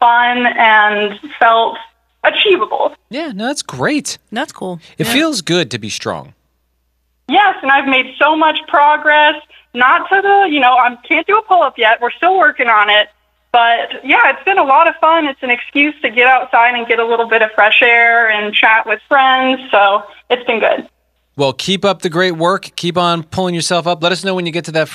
fun and felt achievable. Yeah, no, that's great. That's cool. It feels good to be strong. Yes, and I've made so much progress. Not to the, I can't do a pull-up yet. We're still working on it. But, yeah, it's been a lot of fun. It's an excuse to get outside and get a little bit of fresh air and chat with friends. So it's been good. Well, keep up the great work. Keep on pulling yourself up. Let us know when you get to that